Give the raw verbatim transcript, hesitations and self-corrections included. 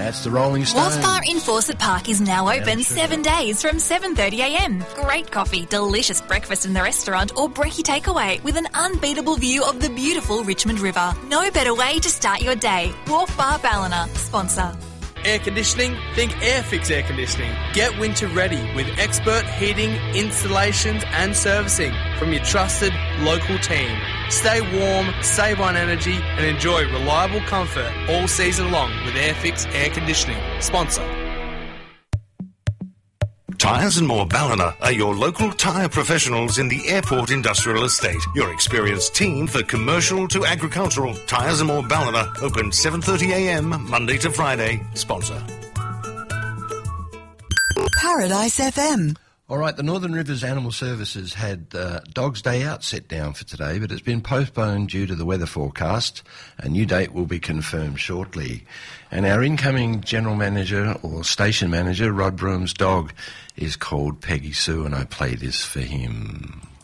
That's the Rolling Stones. Wolf Bar in Fawcett Park is now open seven days from seven thirty a m. Great coffee, delicious breakfast in the restaurant or brekkie takeaway with an unbeatable view of the beautiful Richmond River. No better way to start your day. Wolf Bar Ballina, sponsor. Air conditioning? Think Airfix Air Conditioning. Get winter ready with expert heating, installations and servicing from your trusted local team. Stay warm, save on energy and enjoy reliable comfort all season long with Airfix Air Conditioning. Sponsor. Tyres and More Ballina are your local tyre professionals in the Airport Industrial Estate. Your experienced team for commercial to agricultural. Tyres and More Ballina, open seven thirty a m Monday to Friday. Sponsor. Paradise F M. All right, the Northern Rivers Animal Services had uh, Dogs Day Out set down for today, but it's been postponed due to the weather forecast. A new date will be confirmed shortly. And our incoming general manager or station manager, Rod Broom's dog, is called Peggy Sue, and I play this for him.